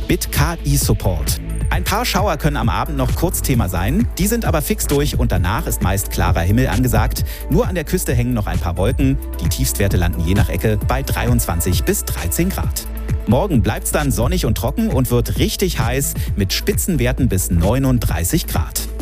BitKI-Support. Ein paar Schauer können am Abend noch kurz Thema sein, die sind aber fix durch und danach ist meist klarer Himmel angesagt. Nur an der Küste hängen noch ein paar Wolken, die Tiefstwerte landen je nach Ecke bei 23 bis 13 Grad. Morgen bleibt es dann sonnig und trocken und wird richtig heiß mit Spitzenwerten bis 39 Grad.